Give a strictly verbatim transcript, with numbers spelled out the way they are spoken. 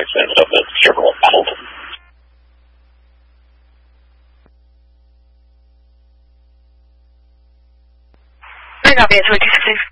characteristics of the circle of Pendleton. Copy, it's two six six.